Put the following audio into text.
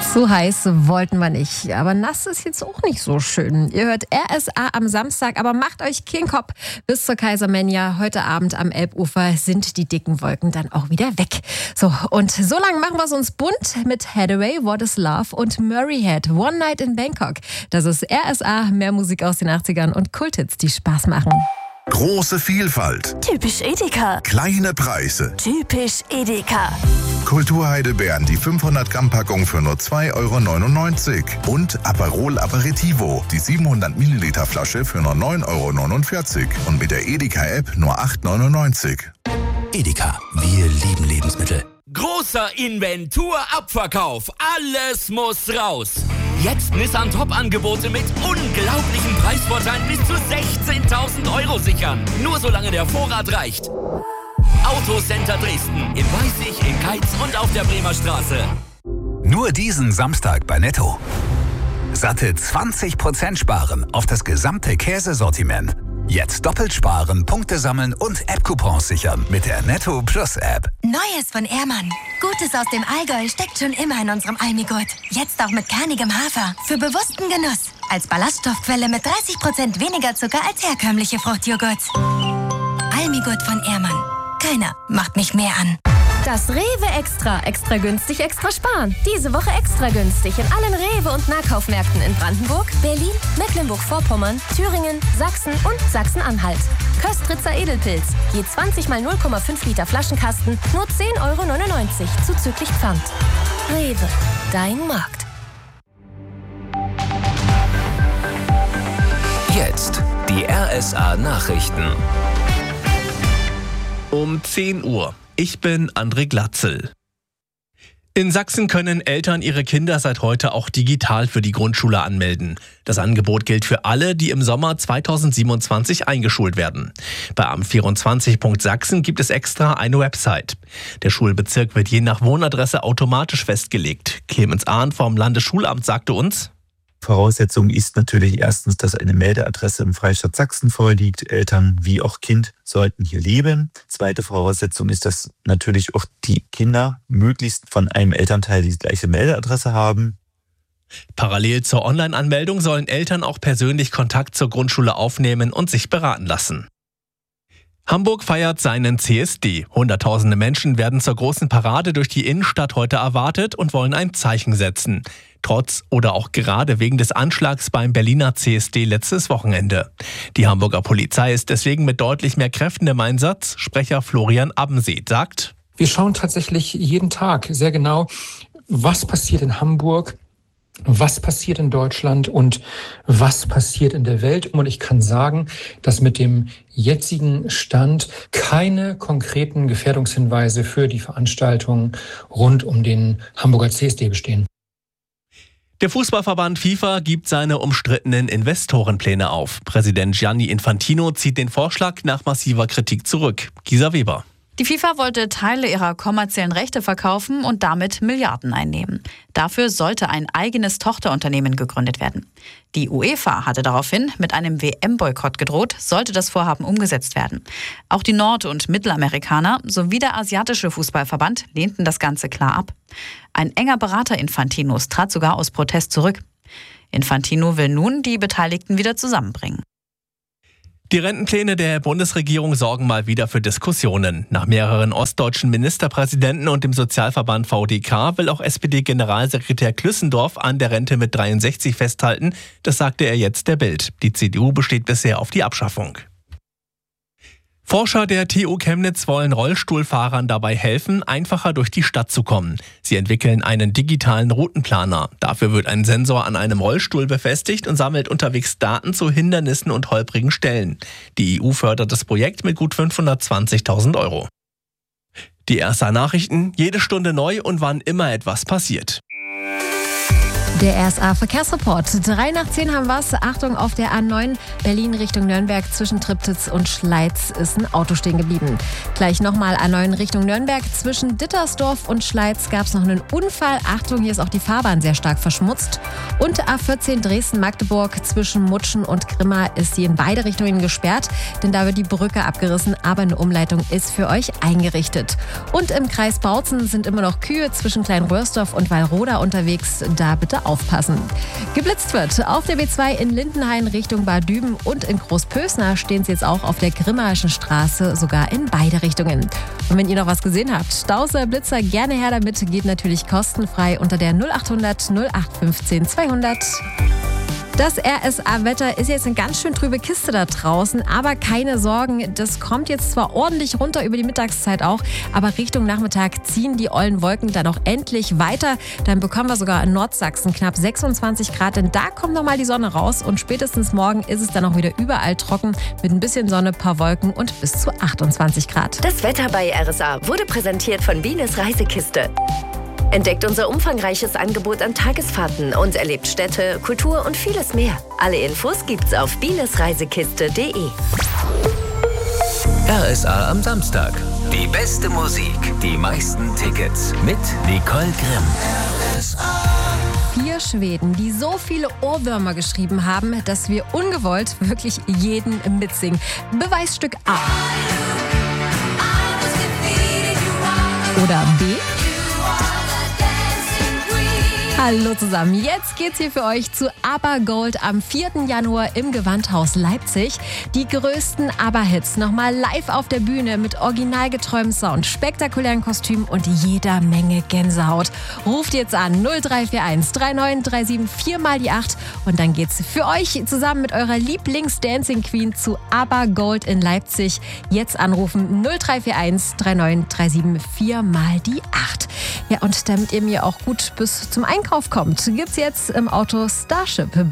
So heiß wollten wir nicht, aber nass ist jetzt auch nicht so schön. Ihr hört RSA am Samstag, aber macht euch keinen Kopf. Bis zur Kaisermania heute Abend am Elbufer sind die dicken Wolken dann auch wieder weg. So, und so lange machen wir es uns bunt mit Hathaway, What is Love und Murray Head, One Night in Bangkok. Das ist RSA, mehr Musik aus den 80ern und Kulthits, die Spaß machen. Große Vielfalt. Typisch Edeka. Kleine Preise. Typisch Edeka. Kulturheidelbeeren, die 500 Gramm Packung für nur 2,99 € und Aperol Aperitivo, die 700 Milliliter Flasche für nur 9,49 € und mit der Edeka-App nur 8,99 €. Edeka, wir lieben Lebensmittel. Großer Inventur-Abverkauf. Alles muss raus. Jetzt Nissan Top-Angebote mit unglaublichen Preisvorteilen bis zu 16.000 € sichern. Nur solange der Vorrat reicht. Autocenter Dresden in Weißig, in Keitz und auf der Bremer Straße. Nur diesen Samstag bei Netto. Satte 20% sparen auf das gesamte Käsesortiment. Jetzt doppelt sparen, Punkte sammeln und App-Coupons sichern mit der Netto Plus App. Neues von Ehrmann. Gutes aus dem Allgäu steckt schon immer in unserem Almigurt. Jetzt auch mit kernigem Hafer. Für bewussten Genuss. Als Ballaststoffquelle mit 30% weniger Zucker als herkömmliche Fruchtjoghurts. Almigurt von Ehrmann. Keiner macht mich mehr an. Das Rewe Extra. Extra günstig, extra sparen. Diese Woche extra günstig in allen Rewe- und Nahkaufmärkten in Brandenburg, Berlin, Mecklenburg-Vorpommern, Thüringen, Sachsen und Sachsen-Anhalt. Köstritzer Edelpilz. Je 20 mal 0,5 Liter Flaschenkasten, nur 10,99 € zuzüglich Pfand. Rewe. Dein Markt. Jetzt die RSA Nachrichten. Um 10 Uhr. Ich bin André Glatzel. In Sachsen können Eltern ihre Kinder seit heute auch digital für die Grundschule anmelden. Das Angebot gilt für alle, die im Sommer 2027 eingeschult werden. Bei Amt24.Sachsen gibt es extra eine Website. Der Schulbezirk wird je nach Wohnadresse automatisch festgelegt. Clemens Ahn vom Landesschulamt sagte uns: Voraussetzung ist natürlich erstens, dass eine Meldeadresse im Freistaat Sachsen vorliegt. Eltern wie auch Kind sollten hier leben. Zweite Voraussetzung ist, dass natürlich auch die Kinder möglichst von einem Elternteil die gleiche Meldeadresse haben. Parallel zur Online-Anmeldung sollen Eltern auch persönlich Kontakt zur Grundschule aufnehmen und sich beraten lassen. Hamburg feiert seinen CSD. Hunderttausende Menschen werden zur großen Parade durch die Innenstadt heute erwartet und wollen ein Zeichen setzen. Trotz oder auch gerade wegen des Anschlags beim Berliner CSD letztes Wochenende. Die Hamburger Polizei ist deswegen mit deutlich mehr Kräften im Einsatz. Sprecher Florian Abbenseet sagt: Wir schauen tatsächlich jeden Tag sehr genau, was passiert in Hamburg, was passiert in Deutschland und was passiert in der Welt. Und ich kann sagen, dass mit dem jetzigen Stand keine konkreten Gefährdungshinweise für die Veranstaltung rund um den Hamburger CSD bestehen. Der Fußballverband FIFA gibt seine umstrittenen Investorenpläne auf. Präsident Gianni Infantino zieht den Vorschlag nach massiver Kritik zurück. Gisa Weber. Die FIFA wollte Teile ihrer kommerziellen Rechte verkaufen und damit Milliarden einnehmen. Dafür sollte ein eigenes Tochterunternehmen gegründet werden. Die UEFA hatte daraufhin mit einem WM-Boykott gedroht, sollte das Vorhaben umgesetzt werden. Auch die Nord- und Mittelamerikaner sowie der asiatische Fußballverband lehnten das Ganze klar ab. Ein enger Berater Infantinos trat sogar aus Protest zurück. Infantino will nun die Beteiligten wieder zusammenbringen. Die Rentenpläne der Bundesregierung sorgen mal wieder für Diskussionen. Nach mehreren ostdeutschen Ministerpräsidenten und dem Sozialverband VDK will auch SPD-Generalsekretär Klüssendorf an der Rente mit 63 festhalten. Das sagte er jetzt der Bild. Die CDU besteht bisher auf die Abschaffung. Forscher der TU Chemnitz wollen Rollstuhlfahrern dabei helfen, einfacher durch die Stadt zu kommen. Sie entwickeln einen digitalen Routenplaner. Dafür wird ein Sensor an einem Rollstuhl befestigt und sammelt unterwegs Daten zu Hindernissen und holprigen Stellen. Die EU fördert das Projekt mit gut 520.000 €. Die RSA Nachrichten, jede Stunde neu und wann immer etwas passiert. Der RSA-Verkehrsreport. 9:03 haben wir's. Achtung, auf der A9 Berlin Richtung Nürnberg zwischen Triptitz und Schleiz ist ein Auto stehen geblieben. Gleich nochmal A9 Richtung Nürnberg. Zwischen Dittersdorf und Schleiz gab es noch einen Unfall. Achtung, hier ist auch die Fahrbahn sehr stark verschmutzt. Und A14 Dresden-Magdeburg zwischen Mutschen und Grimma ist sie in beide Richtungen gesperrt, denn da wird die Brücke abgerissen, aber eine Umleitung ist für euch eingerichtet. Und im Kreis Bautzen sind immer noch Kühe zwischen Kleinröhrsdorf und Wallroda unterwegs. Da bitte aufpassen. Geblitzt wird auf der B2 in Lindenhain Richtung Bad Düben und in Großpösner stehen sie jetzt auch auf der Grimmaischen Straße, sogar in beide Richtungen. Und wenn ihr noch was gesehen habt, Stauser, Blitzer, gerne her damit, geht natürlich kostenfrei unter der 0800 0815 200. Das RSA-Wetter ist jetzt eine ganz schön trübe Kiste da draußen, aber keine Sorgen, das kommt jetzt zwar ordentlich runter über die Mittagszeit auch, aber Richtung Nachmittag ziehen die ollen Wolken dann auch endlich weiter. Dann bekommen wir sogar in Nordsachsen knapp 26 Grad, denn da kommt nochmal die Sonne raus und spätestens morgen ist es dann auch wieder überall trocken mit ein bisschen Sonne, paar Wolken und bis zu 28 Grad. Das Wetter bei RSA wurde präsentiert von Bienes Reisekiste. Entdeckt unser umfangreiches Angebot an Tagesfahrten und erlebt Städte, Kultur und vieles mehr. Alle Infos gibt's auf bienesreisekiste.de. RSA am Samstag. Die beste Musik, die meisten Tickets mit Nicole Grimm. 4 Schweden, die so viele Ohrwürmer geschrieben haben, dass wir ungewollt wirklich jeden mitsingen. Beweisstück A. Oder B. Hallo zusammen, jetzt geht's hier für euch zu ABBA Gold am 4. Januar im Gewandhaus Leipzig. Die größten ABBA-Hits nochmal live auf der Bühne mit originalgetreuem Sound, spektakulären Kostümen und jeder Menge Gänsehaut. Ruft jetzt an 0341 3937 4 mal die 8 und dann geht's für euch zusammen mit eurer Lieblings-Dancing Queen zu ABBA Gold in Leipzig. Jetzt anrufen 0341 3937 4 mal die 8. Ja, und damit ihr mir auch gut bis zum Einkauf kommt, gibt's jetzt im Auto Starship.